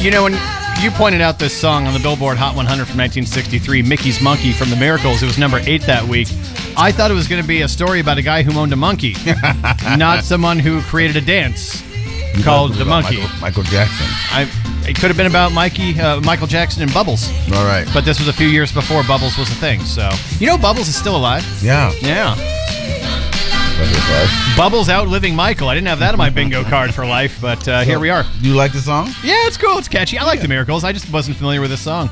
You know, when you pointed out this song on the Billboard Hot 100 from 1963, Mickey's Monkey from the Miracles, it was number 8 that week. I thought it was going to be a story about a guy who owned a monkey, not someone who created a dance called The Monkey. Michael Jackson. It could have been about Michael Jackson and Bubbles. All right. But this was a few years before Bubbles was a thing, so... You know Bubbles is still alive? Yeah. Yeah. Bubbles outliving Michael. I didn't have that on my bingo card for life, but here we are. You like the song? Yeah, it's cool. It's catchy. I like the Miracles. I just wasn't familiar with this song.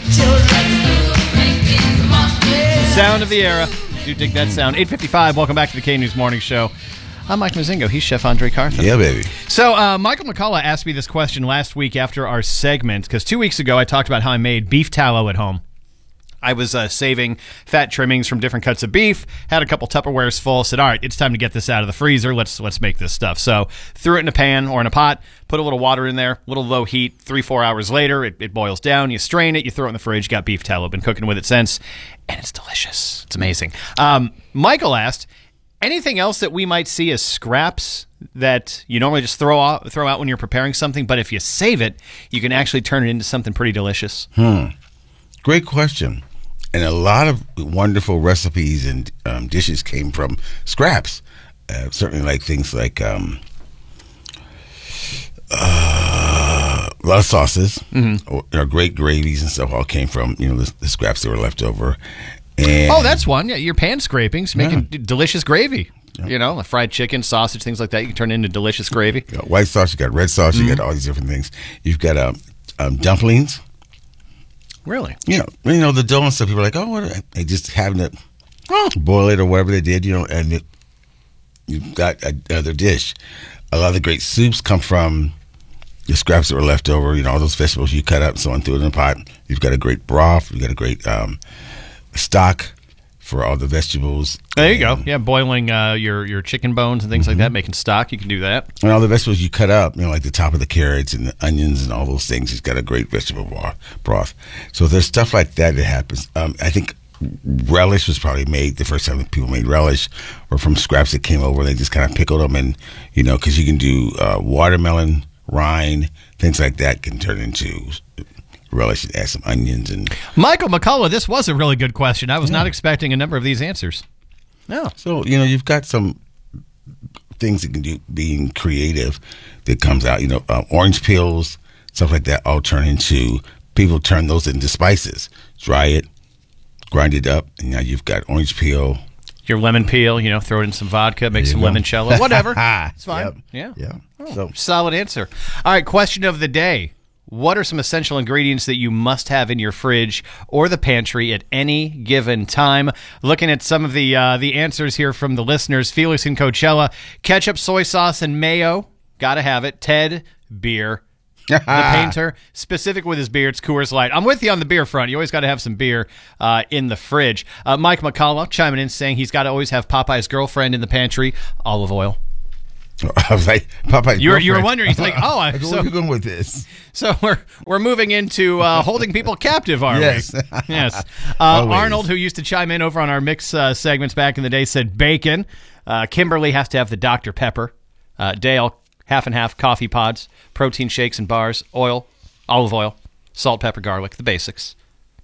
Sound of the era. Do dig that sound. 8:55. Welcome back to the K-News Morning Show. I'm Mike Mazingo. He's Chef Andre Carthen. Yeah, baby. So Michael McCullough asked me this question last week after our segment, because 2 weeks ago I talked about how I made beef tallow at home. I was saving fat trimmings from different cuts of beef, had a couple Tupperwares full, said, all right, it's time to get this out of the freezer. Let's make this stuff. So threw it in a pan or in a pot, put a little water in there, a little low heat. 3-4 hours later, it boils down. You strain it, you throw it in the fridge, got beef tallow. Been cooking with it since, and it's delicious. It's amazing. Michael asked, anything else that we might see as scraps that you normally just throw out when you're preparing something, but if you save it, you can actually turn it into something pretty delicious? Great question. And a lot of wonderful recipes and dishes came from scraps. Certainly like things like a lot of sauces or great gravies and stuff all came from, the scraps that were left over. And that's one. Yeah, your pan scrapings, making delicious gravy. Yeah. Fried chicken, sausage, things like that. You can turn into delicious gravy. You got white sauce, you got red sauce, you got all these different things. You've got dumplings. Really? The dough and stuff, people are like, oh, what? They just having it boil it or whatever they did, and you've got another dish. A lot of the great soups come from the scraps that were left over, all those vegetables you cut up and so on, threw it in a pot. You've got a great broth, you've got a great stock for all the vegetables. There you go. Yeah, boiling your chicken bones and things like that, making stock. You can do that. And all the vegetables you cut up, like the top of the carrots and the onions and all those things, it's got a great vegetable broth. So there's stuff like that happens. I think relish was probably made the first time that people made relish, or from scraps that came over. They just kind of pickled them, and because you can do watermelon, rind, things like that can turn into relish and add some onions. And Michael McCullough, this was a really good question. I was not expecting a number of these answers. No. So, you've got some things that can do being creative that comes out. Orange peels, stuff like that all people turn those into spices. Dry it, grind it up, and now you've got orange peel. Your lemon peel, throw it in some vodka, make some limoncello, whatever. It's fine. Yep. Yeah. So solid answer. All right, question of the day. What are some essential ingredients that you must have in your fridge or the pantry at any given time? Looking at some of the answers here from the listeners. Felix in Coachella. Ketchup, soy sauce, and mayo. Gotta have it. Ted, beer. The painter, specific with his beer, it's Coors Light. I'm with you on the beer front. You always got to have some beer in the fridge. Mike McCullough chiming in saying he's got to always have Popeye's girlfriend in the pantry. Olive oil. I was like, Popeye's you were wondering. He's like, oh, where are you going with this? So we're moving into holding people captive, are we? Yes. Arnold, who used to chime in over on our mix segments back in the day, said bacon. Kimberly has to have the Dr. Pepper. Dale, half and half, coffee pods, protein shakes and bars, oil, olive oil, salt, pepper, garlic, the basics.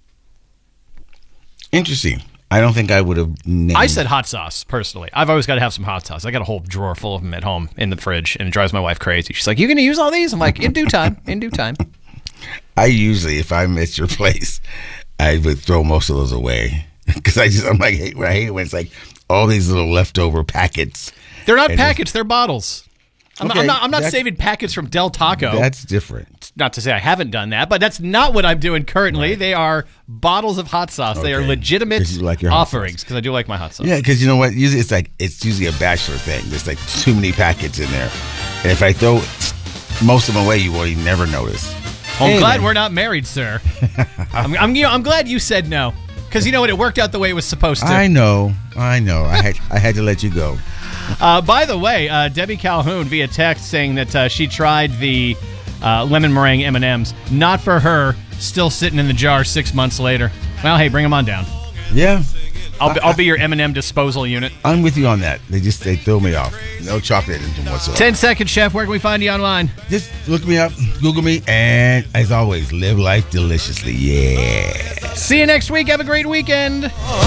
Interesting. I don't think I would have named... I said hot sauce, personally. I've always got to have some hot sauce. I got a whole drawer full of them at home in the fridge, and it drives my wife crazy. She's like, you going to use all these? I'm like, in due time, in due time. I usually, if I'm at your place, I would throw most of those away. Because I'm like, I hate it when it's like all these little leftover packets. They're not packets, they're bottles. I'm not saving packets from Del Taco. That's different. Not to say I haven't done that, but that's not what I'm doing currently. Right. They are bottles of hot sauce. Okay. They are legitimate offerings because I do like my hot sauce. Yeah, because you know what? Usually it's usually a bachelor thing. There's like too many packets in there, and if I throw most of them away, you will never notice. Well, I'm glad we're not married, sir. I'm glad you said no, because you know what? It worked out the way it was supposed to. I know. I had to let you go. By the way, Debbie Calhoun via text saying that she tried the lemon meringue M&Ms. Not for her. Still sitting in the jar 6 months later. Well, hey, bring them on down. Yeah. I'll be your M&M disposal unit. I'm with you on that. They throw me off. No chocolate in them whatsoever. 10 seconds, Chef. Where can we find you online? Just look me up, Google me, and as always, live life deliciously. Yeah. See you next week. Have a great weekend.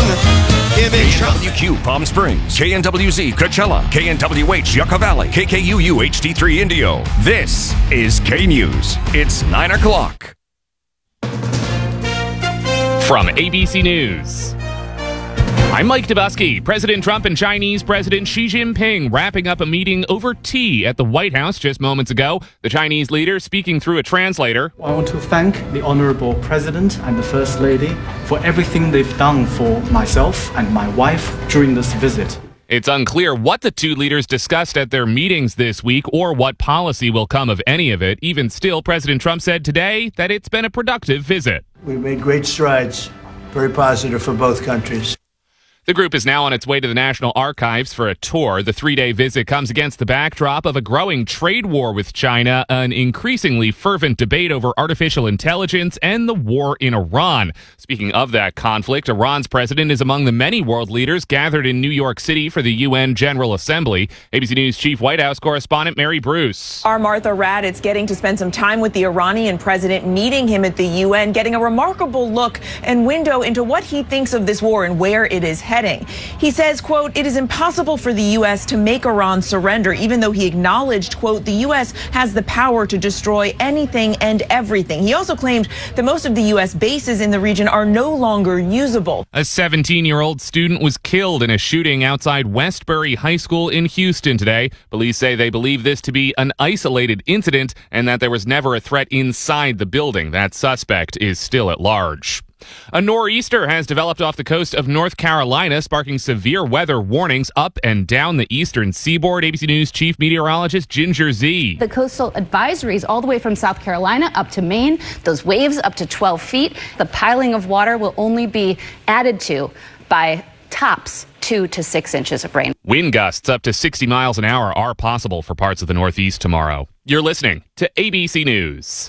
KNWQ Palm Springs, KNWZ Coachella, KNWH Yucca Valley, KKUU HD3 Indio. This is K News. It's 9 o'clock. From ABC News, I'm Mike Dubusky. President Trump and Chinese President Xi Jinping wrapping up a meeting over tea at the White House just moments ago. The Chinese leader speaking through a translator. I want to thank the Honorable President and the First Lady for everything they've done for myself and my wife during this visit. It's unclear what the two leaders discussed at their meetings this week or what policy will come of any of it. Even still, President Trump said today that it's been a productive visit. We've made great strides, very positive for both countries. The group is now on its way to the National Archives for a tour. The 3-day visit comes against the backdrop of a growing trade war with China, an increasingly fervent debate over artificial intelligence, and the war in Iran. Speaking of that conflict, Iran's president is among the many world leaders gathered in New York City for the UN General Assembly. ABC News Chief White House correspondent Mary Bruce. Our Martha Raddatz getting to spend some time with the Iranian president, meeting him at the UN, getting a remarkable look and window into what he thinks of this war and where it is heading. He says, quote, "It is impossible for the U.S. to make Iran surrender," even though he acknowledged, quote, "the U.S. has the power to destroy anything and everything." He also claimed that most of the U.S. bases in the region are no longer usable. A 17-year-old student was killed in a shooting outside Westbury High School in Houston today. Police say they believe this to be an isolated incident and that there was never a threat inside the building. That suspect is still at large. A nor'easter has developed off the coast of North Carolina, sparking severe weather warnings up and down the eastern seaboard. ABC News Chief Meteorologist Ginger Zee. The coastal advisories all the way from South Carolina up to Maine, those waves up to 12 feet. The piling of water will only be added to by tops 2 to 6 inches of rain. Wind gusts up to 60 miles an hour are possible for parts of the Northeast tomorrow. You're listening to ABC News.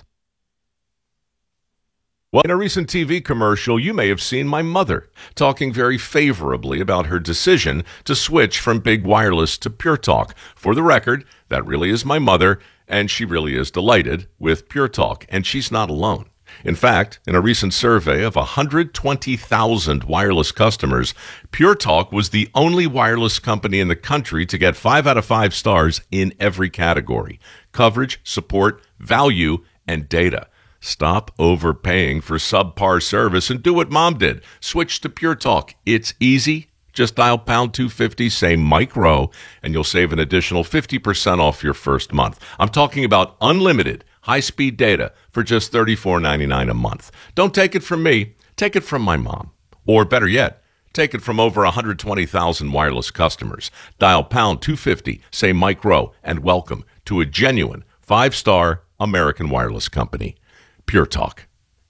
Well, in a recent TV commercial, you may have seen my mother talking very favorably about her decision to switch from big wireless to Pure Talk. For the record, that really is my mother, and she really is delighted with Pure Talk, and she's not alone. In fact, in a recent survey of 120,000 wireless customers, Pure Talk was the only wireless company in the country to get 5 out of 5 stars in every category: coverage, support, value, and data. Stop overpaying for subpar service and do what Mom did. Switch to Pure Talk. It's easy. Just dial pound 250, say Mike Rowe, and you'll save an additional 50% off your first month. I'm talking about unlimited high-speed data for just $34.99 a month. Don't take it from me. Take it from my mom. Or better yet, take it from over 120,000 wireless customers. Dial pound 250, say Mike Rowe, and welcome to a genuine 5-star American wireless company. Pure Talk.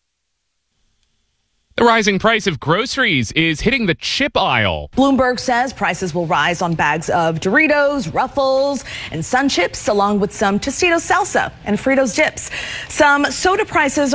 The rising price of groceries is hitting the chip aisle. Bloomberg says prices will rise on bags of Doritos, Ruffles, and Sun Chips, along with some Tostitos salsa and Fritos dips. Some soda prices